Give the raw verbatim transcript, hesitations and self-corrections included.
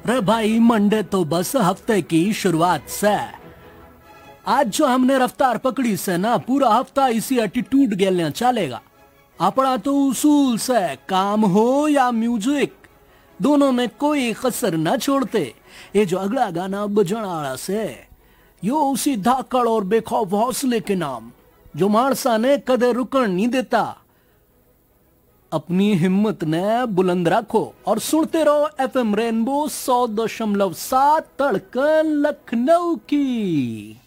अरे भाई मंडे तो बस हफ्ते की शुरुआत से। आज जो हमने रफ्तार पकड़ी से ना पूरा हफ्ता इसी एटीट्यूड गेलने चलेगा। अपना तो उसूल से काम हो या म्यूजिक दोनों में कोई कसर न छोड़ते। ये जो अगला गाना बजना से यो उसी धाकड़ और बेखौफ हौसले के नाम जो मारसा ने कदे रुकन नहीं देता। अपनी हिम्मत ने बुलंद रखो और सुनते रहो एफएम रेनबो सौ दशमलव सात धड़कन लखनऊ की।